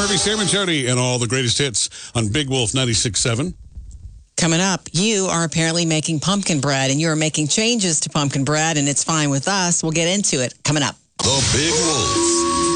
Murphy, Sam and Jody, and all the greatest hits on Big Wolf 96.7. Coming up, you are apparently making pumpkin bread, and you're making changes to pumpkin bread, and it's fine with us. We'll get into it coming up. The Big Wolf